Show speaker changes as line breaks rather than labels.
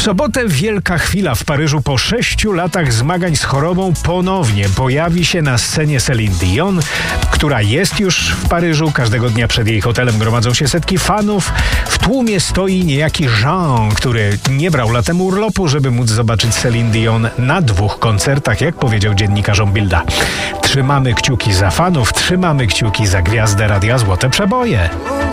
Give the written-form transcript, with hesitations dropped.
sobotę wielka chwila w Paryżu. Po 6 latach zmagań z chorobą ponownie pojawi się na scenie Celine Dion, która jest już w Paryżu. Każdego dnia przed jej hotelem gromadzą się setki fanów. W tłumie stoi niejaki Jean, który nie brał latem urlopu, żeby móc zobaczyć Celine Dion na 2 koncertach, jak powiedział dziennikarzom Bilda. Trzymamy kciuki za fanów, trzymamy kciuki za gwiazdę Radia Złote Przeboje.